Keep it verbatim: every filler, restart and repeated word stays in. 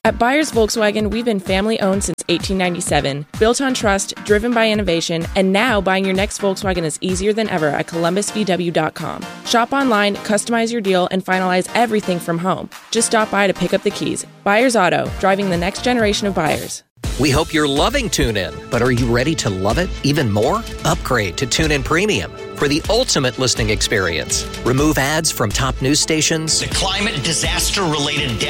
At Byers Volkswagen, we've been family-owned since eighteen ninety-seven, built on trust, driven by innovation, and now buying your next Volkswagen is easier than ever at columbus v w dot com. Shop online, customize your deal, and finalize everything from home. Just stop by to pick up the keys. Byers Auto, driving the next generation of buyers. We hope you're loving TuneIn, but are you ready to love it even more? Upgrade to TuneIn Premium for the ultimate listening experience. Remove ads from top news stations, the climate disaster-related